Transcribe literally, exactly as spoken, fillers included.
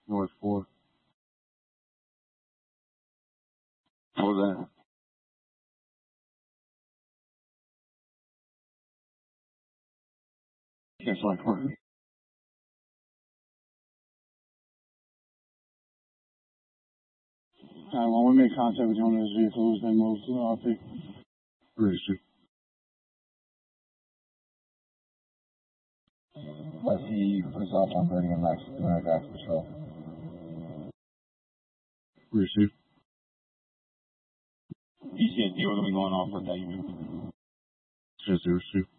North four. What was that? Can't select one. Uh, when we make contact with one of those vehicles, then we'll uh, take. Where is she? Let's see, puts off on burning and Max doing our gas patrol. Where is she? P C S D, we're going to be going off for that unit. Yes, there is she.